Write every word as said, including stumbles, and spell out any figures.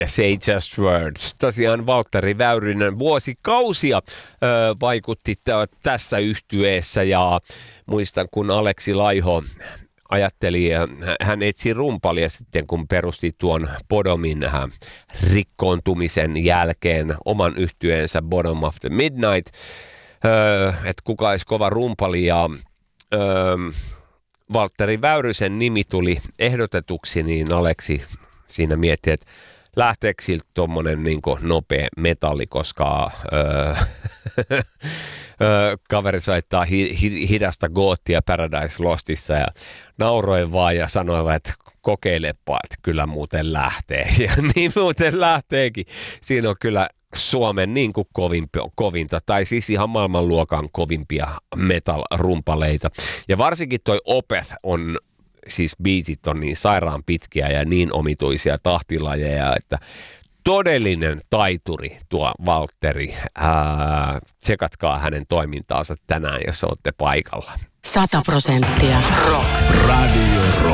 Say Just Words. Tosiaan Valtteri Väyrynen vuosikausia ö, vaikutti t- tässä yhtyeessä ja muistan kun Aleksi Laiho ajatteli, hän etsi rumpalia sitten kun perusti tuon Bodomin äh, rikkoontumisen jälkeen oman yhtyeensä Bottom of the Midnight, öö, että kuka olisi kova rumpali ja öö, Valtteri Väyrysen nimi tuli ehdotetuksi, niin Aleksi siinä mietti, että lähteekö siltä tuommoinen niin kuin nopea metalli, koska öö, öö, kaveri soittaa hi, hi, hidasta goottia Paradise Lostissa ja nauroin vaan ja sanoin, että kokeilepa, että kyllä muuten lähtee. Ja niin muuten lähteekin. Siinä on kyllä Suomen niin kuin kovimpi, kovinta, tai siis ihan maailmanluokan kovimpia metal-rumpaleita. Ja varsinkin toi Opeth on, siis biisit on niin sairaan pitkiä ja niin omituisia tahtilajeja, että todellinen taituri tuo Valtteri. Ää, tsekatkaa hänen toimintaansa tänään, jos olette paikalla. Sata prosenttia rock. Radio Rock.